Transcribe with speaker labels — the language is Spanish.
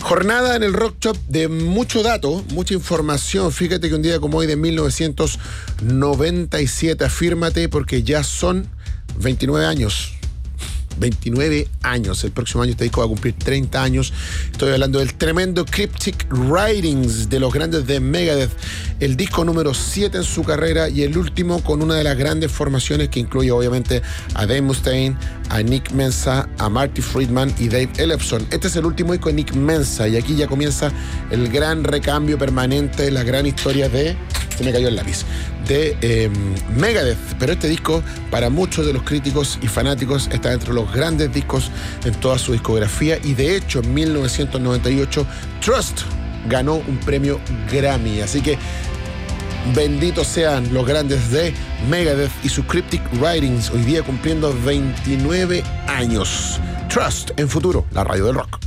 Speaker 1: Jornada en el Rock Shop de mucho dato, mucha información. Fíjate que un día como hoy de 1997, afírmate porque ya son 29 años. 29 años. El próximo año este disco va a cumplir 30 años. Estoy hablando del tremendo Cryptic Writings de los grandes de Megadeth. El disco número 7 en su carrera y el último con una de las grandes formaciones que incluye obviamente a Dave Mustaine, a Nick Menza, a Marty Friedman y Dave Ellefson. Este es el último disco de Nick Menza y aquí ya comienza el gran recambio permanente, la gran historia de... Se me cayó el lápiz. De Megadeth, pero este disco para muchos de los críticos y fanáticos está entre los grandes discos en toda su discografía y de hecho en 1998 Trust ganó un premio Grammy, así que benditos sean los grandes de Megadeth y sus Cryptic Writings, hoy día cumpliendo 29 años. Trust en Futuro, la radio del rock.